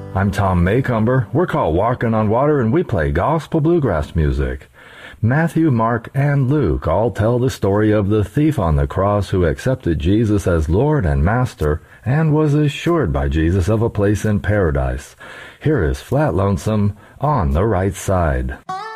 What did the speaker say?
I'm Tom Maycumber. We're called Walking on Water, and we play gospel bluegrass music. Matthew, Mark, and Luke all tell the story of the thief on the cross who accepted Jesus as Lord and Master and was assured by Jesus of a place in paradise. Here is Flat Lonesome on the Right Side.